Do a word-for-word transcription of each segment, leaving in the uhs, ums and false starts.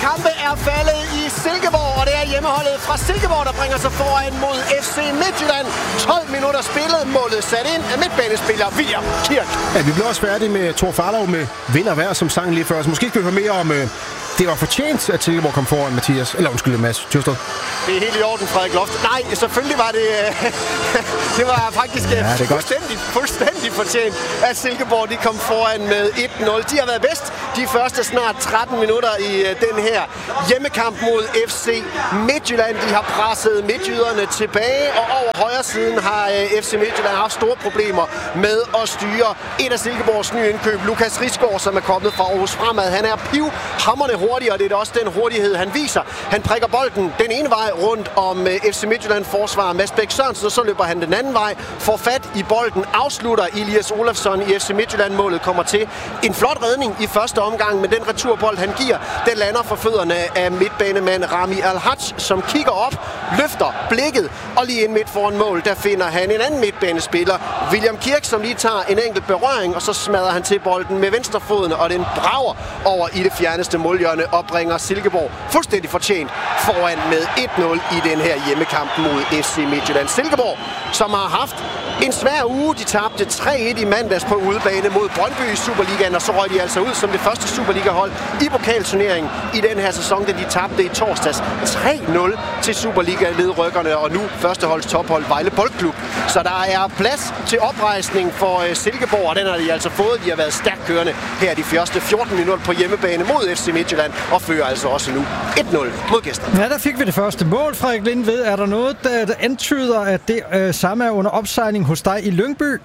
kampe er faldet i Silkeborg, og det er hjemmeholdet fra Silkeborg, der bringer sig foran mod F C Midtjylland. tolv minutter spillet, målet sat ind af midtbanespiller William Kirk. Ja, vi blev også færdige med Thor Farlov med Vinder hver, som sang lige før. Så måske skal vi høre mere om, øh, det var fortjent, at Silkeborg kom foran Mathias. Eller undskyld, Mads Tjørsted. Det er helt i orden, Frederik Loft. Nej, selvfølgelig var det... det var faktisk ja, det fuldstændig, fuldstændig fortjent, at Silkeborg de kom foran med et nul. De har været bedst de første snart tretten minutter i den her hjemmekamp mod F C Midtjylland. De har presset midtjyderne tilbage, og over højre siden har F C Midtjylland haft store problemer med at styre et af Silkeborgs nye indkøb, Lukas Risgaard, som er kommet fra Aarhus Fremad. Han er pivhamrende hurtig, og det er også den hurtighed, han viser. Han prikker bolden den ene vej rundt om F C Midtjylland forsvarer Mads Bæk Sørensen, og så løber han den anden vej, får fat i bolden, afslutter Elias Olafsson i F C Midtjylland-målet, kommer til en flot redning i første omgang, men den returbold, han giver, den lander for fødderne af midtbanemand Rami Al-Haj, som kigger op, løfter blikket, og lige ind midt foran mål, der finder han en anden midtbanespiller, William Kirk, som lige tager en enkelt berøring, og så smadrer han til bolden med venstrefoden, og den brager over i det fjerneste målhjørne og bringer Silkeborg fuldstændig fortjent foran med et nul i den her hjemmekamp mod F C Midtjylland. Silkeborg, som har haft en svær uge. De tabte tre et i mandags på udebane mod Brøndby i Superligaen, og så røg de altså ud som det første Superliga-hold i pokalturneringen i den her sæson, da de tabte i torsdags tre nul til Superliga-ledrykkerne, og nu førsteholds tophold Vejle Boldklub. Så der er plads til oprejsning for Silkeborg, og den har de altså fået. De har været stærkt kørende her de første fjorten minutter på hjemmebane mod F C Midtjylland, og fører altså også nu et nul mod gæsterne. Ja, der fik vi det første mål, Frederik Lindved. Er der noget, der, der antyder, at det øh, samme er under opsejling hos dig i Lyngby?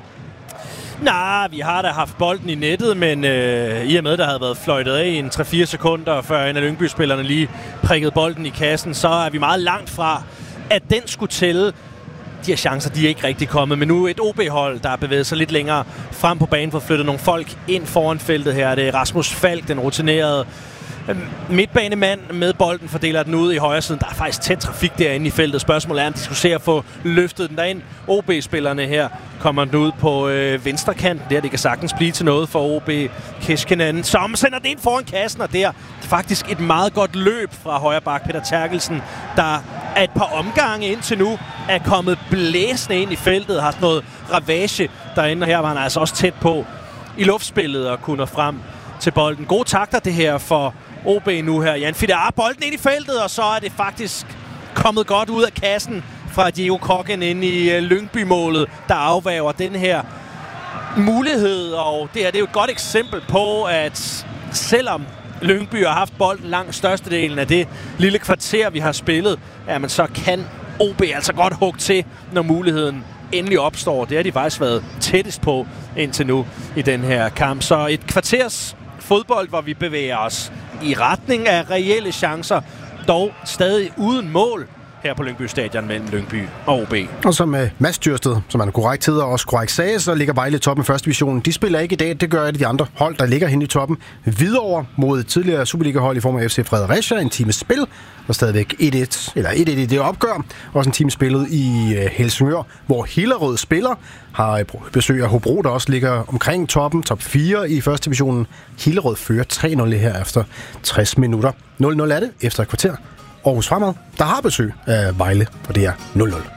Nej, vi har da haft bolden i nettet, men øh, i og med, der havde været fløjtet af i en tre fire sekunder, før en af Lyngby-spillerne lige prikkede bolden i kassen, så er vi meget langt fra, at den skulle tælle. De her chancer, de er ikke rigtig kommet, men nu et O B-hold, der har bevæget sig lidt længere frem på banen for at flytte nogle folk ind foran feltet her. Det er Rasmus Falk, den rutinerede midtbanemand med bolden, fordeler den ud i højre siden. Der er faktisk tæt trafik derinde i feltet. Spørgsmålet er, om de skulle se at få løftet den derind. O B-spillerne her kommer den ud på øh, venstre kant. Der det kan sagtens blive til noget for O B. Keskinen, som sender det ind foran kassen, og der er faktisk et meget godt løb fra højre bak Peter Terkelsen, der er et par omgange indtil nu er kommet blæsende ind i feltet, har sådan noget ravage derinde, og her var han altså også tæt på i luftspillet og kunne nå frem til bolden. Gode takter det her for O B nu her. Jan Fidar bolden ind i feltet, og så er det faktisk kommet godt ud af kassen fra Diego Kokken ind i Lyngby-målet, der afværger den her mulighed. Og det her det er jo et godt eksempel på, at selvom Lyngby har haft bolden langt størstedelen af det lille kvarter, vi har spillet, jamen så kan O B altså godt hugge til, når muligheden endelig opstår. Det har de faktisk været tættest på indtil nu i den her kamp. Så et kvarters fodbold, hvor vi bevæger os i retning af reelle chancer, dog stadig uden mål her på Lyngby Stadion mellem Lyngby og O B. Og som uh, Mads Tjørsted, som er en korrekt hedder, og også korrekt sagde, så ligger Vejle i toppen i første division. De spiller ikke i dag, det gør et af de andre hold, der ligger henne i toppen. Hvidovre mod tidligere Superliga-hold i form af F C Fredericia, en time spil, og stadigvæk et et, eller et et i det opgør. Også en time spillet i uh, Helsingør, hvor Hillerød spiller, har besøg af Hobro, der også ligger omkring toppen, top fire i første divisionen. Hillerød fører tre nul her efter tres minutter. nul nul er det efter et kvarter. Aarhus Fremad, der har besøg af Vejle, og det er nul nul.